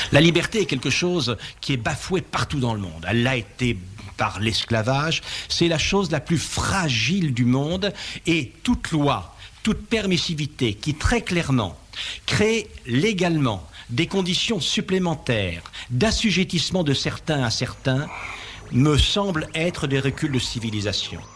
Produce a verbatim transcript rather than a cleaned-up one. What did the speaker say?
La liberté est quelque chose qui est bafoué partout dans le monde. Elle l'a été par l'esclavage. C'est la chose la plus fragile du monde. Et toute loi, toute permissivité qui très clairement crée légalement des conditions supplémentaires d'assujettissement de certains à certains me semble être des reculs de civilisation.